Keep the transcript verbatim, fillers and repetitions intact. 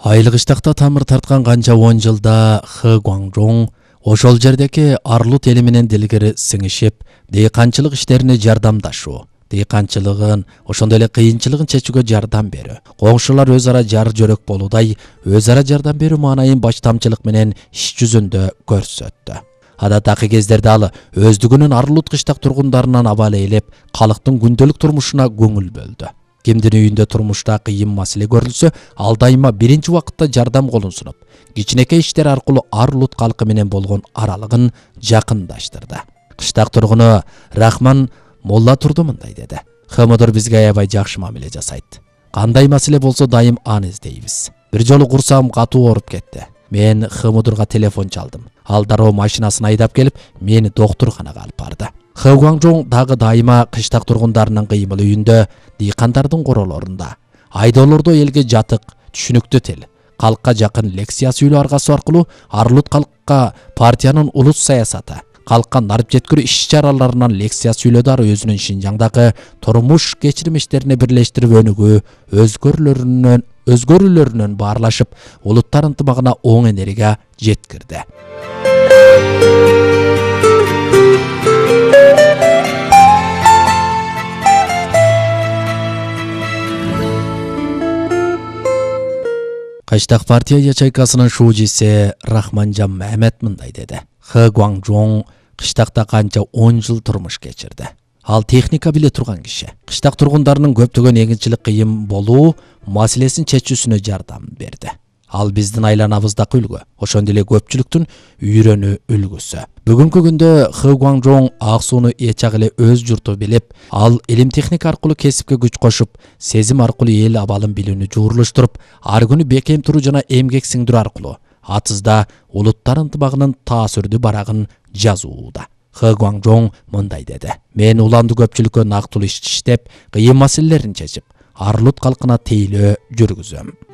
Айлыгыштакта тамыр тарткан канча он жылда Хы Гуаңжоң ошол жердеки арлут эли менен дилгери сиңишип, дыйканчылык иштерине жардамдашуу, дыйканчылыгын, ошондой эле кыйынчылыгын чечүүгө жардам берүү, коңшулар өз ара жар жөрөк болуудай өз ара жардам берүү маанайын баштамчылык менен иш жүзүндө көрсөттү. Адаттагы кездерде ал өздүгүнүн арлут кыштак тургундарынан абал ээлеп, калктын күндөлүк турмушуна көңүл бөлдү. Кимдин үйүндө турмушта кыйын маселе көрүлсө, ал дайыма биринчи убакытта жардам колун сунуп, кичинекей иштер аркылуу арлут калкы менен болгон аралыгын жакындаштырды. Кыштак тургуну Рахман Молла Турду мындай деди: "Хымыдыр бизге аябай жакшы мамиле жасайт. Кандай маселе болсо дайым аны издейбиз. Бир жолу курсагым катуу ооруп кетти. Мен Хымыдырга телефон чалдым. Ал дароо машинасын айдап келип, мени доктурканага алып барды." Хы Гуаңжоң дагы дайыма кыштак тургундарынын кыймыл үйүндө, дыйкандардын королорунда, айдоолордо элге жатык, түшүнүктүү тил, калкка жакын лекция сүйлөө аргасы аркылуу арлут калкка партиянын улус саясаты, калкка нарып жеткирүү иш-чараларынан лекция сүйлөдү. Ары өзүнүн Шинжаңдагы турмуш кечирмиштерине бирлештирип өнүгүү, өзгөрүүлөрүнөн өзгөрүүлөрүнөн баарлашып, улуттар ынтымагына оң энергия жеткирди. Кыштак партия ячейкасынын шуужиси Рахманжан Мехмет мындай деди: "Хы Гуаңжоң кыштакта канча он жыл турмуш кечирди. Ал техника биле турган киши. Кыштак тургундарынын көптөгөн эгинчилик кыйын болуу маселесин чечүүсүнө жардам берди. Ал биздин айланабыздагы үлгү, ошондой эле көпчүлүктүн үйрөнүү үлгүсү." Бүгүнкү күндө Хы Гуаңжоң ак сууну эчак эле өз журту билип, ал илим техника аркылуу кесипке күч кошуп, сезим аркылуу эл абалын билүүнү жуурлуштуруп, ар күнү бекем туруу жана эмгек сиңдирүү аркылуу атызда улуттар ынтымагынын таасирдүү барагын жазууда. Хы Гуаңжоң мындай деди: "Мен уланды көпчүлүккө нактылуу иш иштеп, кыйын маселелерин чечип, арлут калкына тейлөө жүргүзөм.